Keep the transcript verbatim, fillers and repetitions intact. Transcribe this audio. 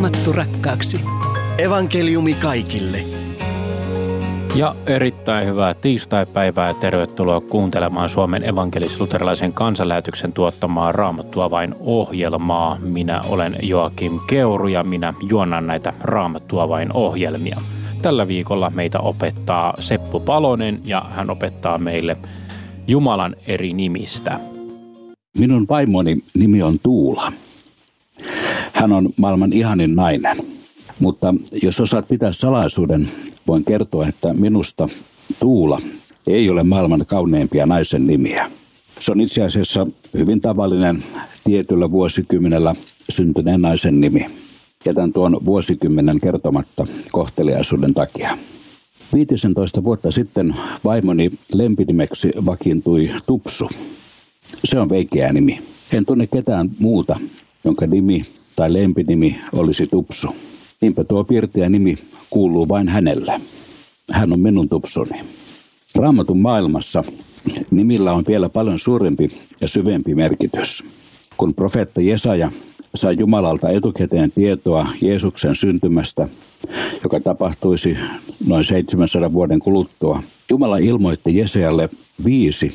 Raamattu rakkaaksi. Evankeliumi kaikille. Ja erittäin hyvää tiistaipäivää ja tervetuloa kuuntelemaan Suomen evankelis-luterilaisen kansanlähetyksen tuottamaa Raamattua vain -ohjelmaa. Minä olen Joakim Keuru ja minä juonnan näitä Raamattua vain -ohjelmia. Tällä viikolla meitä opettaa Seppo Palonen ja hän opettaa meille Jumalan eri nimistä. Minun vaimoni nimi on Tuula. Hän on maailman ihanin nainen. Mutta jos osaat pitää salaisuuden, voin kertoa, että minusta Tuula ei ole maailman kauneimpia naisen nimiä. Se on itse asiassa hyvin tavallinen tietyllä vuosikymmenellä syntyneen naisen nimi. Jätän tuon vuosikymmenen kertomatta kohteliaisuuden takia. viisitoista vuotta sitten vaimoni lempinimeksi vakiintui Tupsu. Se on veikeä nimi. En tunne ketään muuta, jonka nimi tai lempinimi olisi Tupsu. Niinpä tuo pirteä nimi kuuluu vain hänelle. Hän on minun Tupsuni. Raamatun maailmassa nimillä on vielä paljon suurempi ja syvempi merkitys. Kun profeetta Jesaja sai Jumalalta etukäteen tietoa Jeesuksen syntymästä, joka tapahtuisi noin seitsemänsadan vuoden kuluttua, Jumala ilmoitti Jesajalle viisi